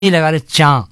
लगा रहे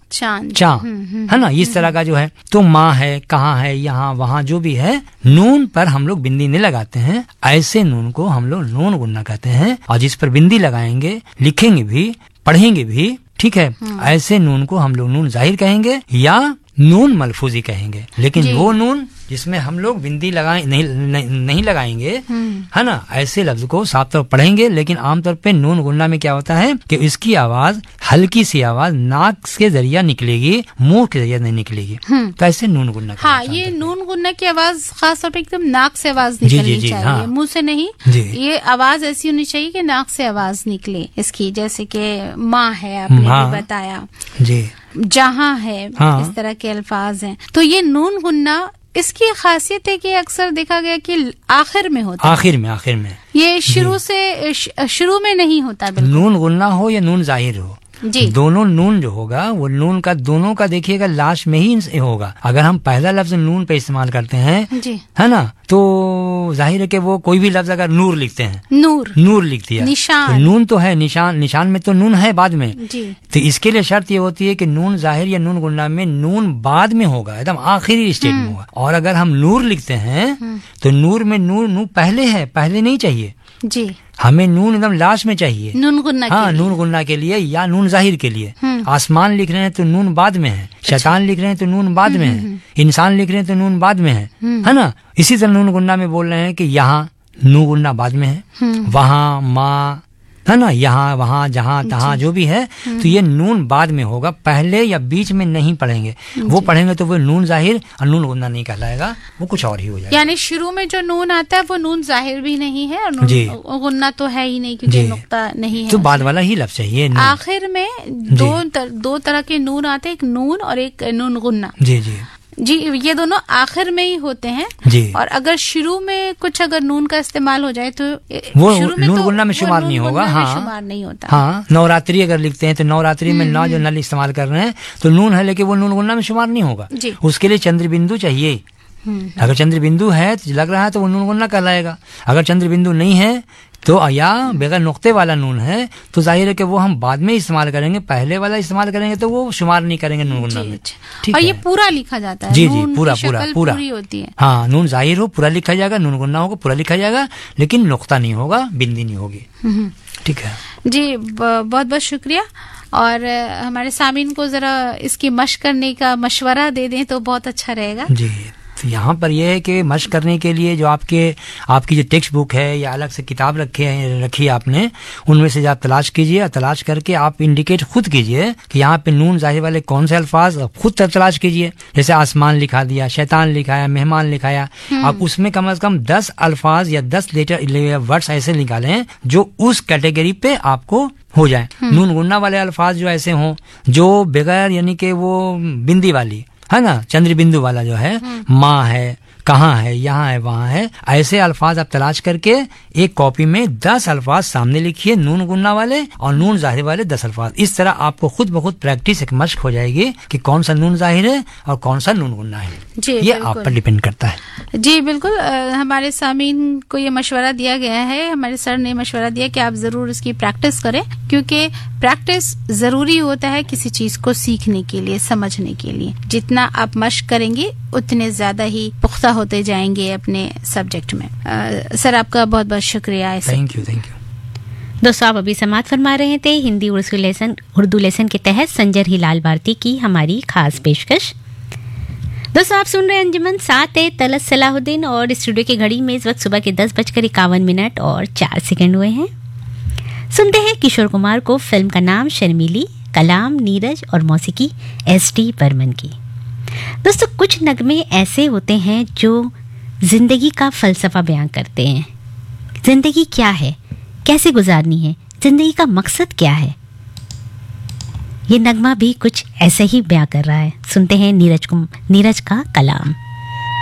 चाँ है ना, इस तरह का जो है। तो माँ है, कहाँ है, यहाँ वहाँ जो भी है, नून पर हम लोग बिंदी नहीं लगाते हैं। ऐसे नून को हम लोग नून गुन्ना कहते हैं। और जिस पर बिंदी लगाएंगे, लिखेंगे भी, पढ़ेंगे भी, ठीक है, ऐसे नून को हम लोग नून जाहिर कहेंगे या नून मलफूजी कहेंगे। लेकिन वो नून जिसमें हम लोग बिंदी लगाए नहीं लगाएंगे, है ना, ऐसे लफ्ज को साफ तौर पढ़ेंगे। लेकिन आमतौर पे नून गुन्ना में क्या होता है कि इसकी आवाज, हल्की सी आवाज नाक के जरिया निकलेगी, मुंह के जरिया नहीं निकलेगी। तो ऐसे नून गुन्ना। हाँ, ये नून गुन्ना की आवाज खास तौर पे एकदम नाक से आवाज निकलनी चाहिए, हाँ, मुंह से नहीं। ये आवाज ऐसी होनी चाहिए कि नाक से आवाज निकले इसकी। जैसे कि माँ है, आपने भी बताया जी, जहाँ है, इस तरह के अल्फाज हैं। तो ये नून गुन्ना, इसकी खासियत है कि अक्सर देखा गया कि आखिर में होता है। आखिर में ये शुरू में नहीं होता। नून गुन्ना हो या नून जाहिर हो जी, दोनों नून जो होगा वो नून का दोनों का देखिएगा लास्ट में ही होगा। अगर हम पहला लफ्ज नून पे इस्तेमाल करते हैं जी, है ना, तो जाहिर है कि वो कोई भी लफ्ज अगर नूर लिखते हैं, नूर लिख दिया, निशान, तो नून तो है, निशान में तो नून है बाद में जी। तो इसके लिए शर्त ये होती है कि नून जाहिर या नून गुन्ना में नून बाद में होगा, एकदम आखिरी स्टेज में होगा। और अगर हम नूर लिखते हैं तो नूर में नून पहले है, पहले नहीं चाहिए जी, हमें नून एकदम लास्ट में चाहिए, नून गुन्ना, हाँ, नून गुन्ना के लिए या नून जाहिर के लिए। आसमान लिख रहे हैं तो नून बाद में है, शैतान लिख रहे हैं तो नून बाद में है, इंसान लिख रहे हैं तो नून बाद में है ना। इसी तरह नून गुन्ना में बोल रहे हैं कि यहाँ नून गुन्ना बाद में है, वहाँ माँ, है ना, यहाँ वहाँ जहाँ तहाँ जो भी है, तो ये नून बाद में होगा, पहले या बीच में नहीं पढ़ेंगे। वो पढ़ेंगे तो वो नून जाहिर और नून गुन्ना नहीं कहलाएगा, वो कुछ और ही हो जाएगा। यानी शुरू में जो नून आता है वो नून जाहिर भी नहीं है और नून गुन्ना तो है ही नहीं, क्योंकि नुक्ता नहीं है, तो बाद वाला ही लफ्ज चाहिए। आखिर में दो तरह के नून आते हैं, एक नून और एक नून गुन्ना जी, ये दोनों आखिर में ही होते हैं जी। और अगर शुरू में कुछ अगर नून का इस्तेमाल हो जाए तो वो नून गुन्ना में शुमार नहीं होगा। हाँ, शुमार नहीं होता। हाँ, नवरात्रि अगर लिखते हैं तो नवरात्रि में ना जो नल इस्तेमाल कर रहे हैं तो नून है, लेकिन वो नून गुन्ना में शुमार नहीं होगा। उसके लिए चंद्र बिंदु चाहिए। अगर चंद्र बिंदु है तो लग रहा है तो वो नून गुन्ना कहलाएगा। अगर चंद्र बिंदु नहीं है तो या बगैर नुक्ते वाला नून है तो जाहिर है कि वो हम बाद में इस्तेमाल करेंगे, पहले वाला इस्तेमाल करेंगे तो वो शुमार नहीं करेंगे नून गुन्ना में। ठीक और है, ये पूरा लिखा जाता है जी, पूरा होती है। हाँ, नून जाहिर हो पूरा लिखा जाएगा, नून गुन्ना होगा पूरा लिखा जाएगा, लेकिन नुक्ता नहीं होगा, बिंदी नहीं होगी। ठीक है जी, बहुत बहुत शुक्रिया। और हमारे सामीन को जरा इसकी मशक करने का मशवरा दे दें तो बहुत अच्छा रहेगा जी। तो यहाँ पर यह है कि मशक करने के लिए जो आपकी जो टेक्स्ट बुक है या अलग से किताब रखी है आपने, उनमें से आप तलाश कीजिए, तलाश करके आप इंडिकेट खुद कीजिए कि यहाँ पे नून जाहिर वाले कौन से अल्फाज, खुद तलाश कीजिए। जैसे आसमान लिखा दिया, शैतान लिखाया, मेहमान लिखाया, आप उसमें कम से कम 10 अल्फाज या 10 वर्ड्स ऐसे निकालें जो उस कैटेगरी पे आपको हो जाए। नून गुन्ना वाले अल्फाज जो ऐसे हों, जो बगैर यानी कि वो बिंदी वाली, है ना, चंद्र बिंदु वाला जो है, माँ है, कहाँ है, यहाँ है, वहाँ है, ऐसे अल्फाज आप तलाश करके एक कॉपी में 10 अल्फाज सामने लिखिए, नून गुन्ना वाले और नून जाहिर वाले 10 अल्फाज। इस तरह आपको खुद ब खुद प्रैक्टिस, एक मशक हो जाएगी कि कौन सा नून जाहिर है और कौन सा नून गुन्ना है। ये आप पर डिपेंड करता है जी। बिल्कुल, हमारे सामीन को ये मशवरा दिया गया है, हमारे सर ने मशवरा दिया कि आप जरूर इसकी प्रैक्टिस करें, क्योंकि प्रैक्टिस जरूरी होता है किसी चीज को सीखने के लिए, समझने के लिए। जितना आप मशक करेंगे उतने ज्यादा ही पुख्ता होते जाएंगे अपने सब्जेक्ट में। सर, आपका बहुत बहुत शुक्रिया। Thank you. दोस्तों, आप अभी समाप्त फरमा रहे थे हिंदी उर्दू लेसन के तहत संजर हिलाल भारती की हमारी खास पेशकश। दोस्तों, आप सुन रहे हैं अंजुमन, साथ है तलत सलाहुद्दीन और स्टूडियो की घड़ी में इस वक्त सुबह के 10:51 और 4 सेकंड हुए हैं। सुनते हैं किशोर कुमार को, फिल्म का नाम शर्मीली, कलाम नीरज और मौसीकी एस.डी. बर्मन की। दोस्तों, कुछ नगमे ऐसे होते हैं जो जिंदगी का फलसफा बयां करते हैं। जिंदगी क्या है, कैसे गुजारनी है, जिंदगी का मकसद क्या है, ये नगमा भी कुछ ऐसे ही बयां कर रहा है। सुनते हैं नीरज का कलाम।